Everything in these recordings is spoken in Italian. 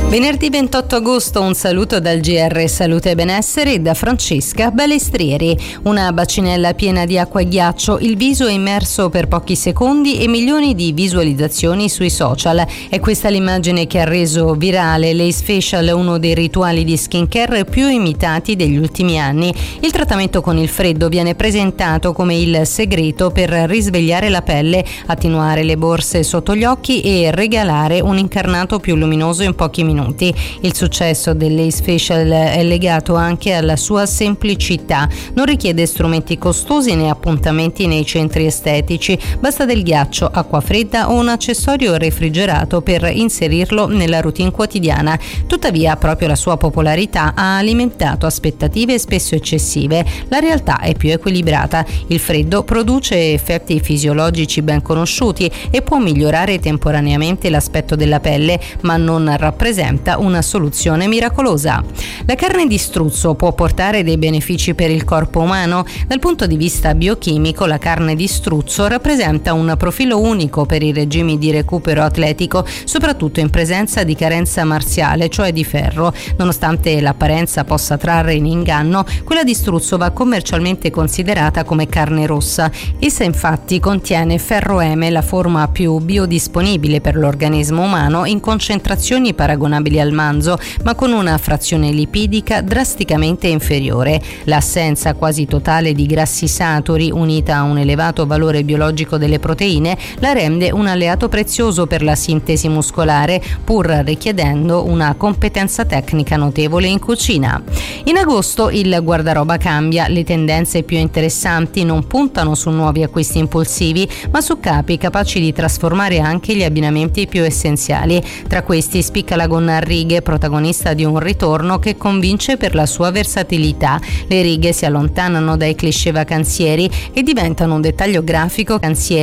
Venerdì 28 agosto un saluto dal GR Salute e Benessere da Francesca Balestrieri. Una bacinella piena di acqua e ghiaccio, il viso è immerso per pochi secondi e milioni di visualizzazioni sui social. È questa l'immagine che ha reso virale l'Ace Facial, uno dei rituali di skincare più imitati degli ultimi anni. Il trattamento con il freddo viene presentato come il segreto per risvegliare la pelle, attenuare le borse sotto gli occhi e regalare un incarnato più luminoso in pochi minuti. Il successo dell'Ace Facial è legato anche alla sua semplicità. Non richiede strumenti costosi né appuntamenti nei centri estetici. Basta del ghiaccio, acqua fredda o un accessorio refrigerato per inserirlo nella routine quotidiana. Tuttavia, proprio la sua popolarità ha alimentato aspettative spesso eccessive. La realtà è più equilibrata. Il freddo produce effetti fisiologici ben conosciuti e può migliorare temporaneamente l'aspetto della pelle, ma non rappresenta una soluzione miracolosa. La carne di struzzo può portare dei benefici per il corpo umano. Dal punto di vista biochimico, la carne di struzzo rappresenta un profilo unico per i regimi di recupero atletico, soprattutto in presenza di carenza marziale, cioè di ferro. Nonostante l'apparenza possa trarre in inganno, quella di struzzo va commercialmente considerata come carne rossa. Essa infatti contiene ferro M, la forma più biodisponibile per l'organismo umano, in concentrazioni paragonabili al manzo, ma con una frazione lipidica drasticamente inferiore. L'assenza quasi totale di grassi saturi, unita a un elevato valore biologico delle proteine, la rende un alleato prezioso per la sintesi muscolare, pur richiedendo una competenza tecnica notevole in cucina. In agosto il guardaroba cambia, le tendenze più interessanti non puntano su nuovi acquisti impulsivi, ma su capi capaci di trasformare anche gli abbinamenti più essenziali. Tra questi spicca la gonna a righe, protagonista di un ritorno che convince per la sua versatilità. Le righe si allontanano dai cliché vacanzieri e diventano un dettaglio grafico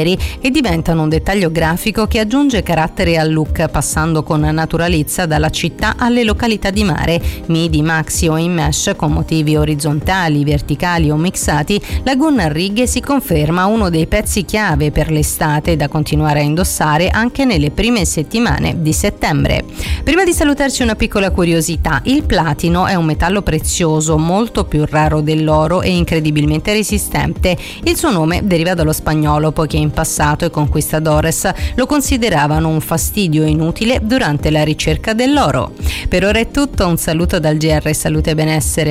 che aggiunge carattere al look, passando con naturalezza dalla città alle località di mare. Midi, maxi o in mesh con motivi orizzontali, verticali o mixati, la gonna a righe si conferma uno dei pezzi chiave per l'estate da continuare a indossare anche nelle prime settimane di settembre. Prima di salutarci una piccola curiosità: il platino è un metallo prezioso molto più raro dell'oro e incredibilmente resistente. Il suo nome deriva dallo spagnolo, poiché in passato i conquistadores lo consideravano un fastidio inutile durante la ricerca dell'oro. Per ora è tutto, un saluto dal GR Salute e Benessere.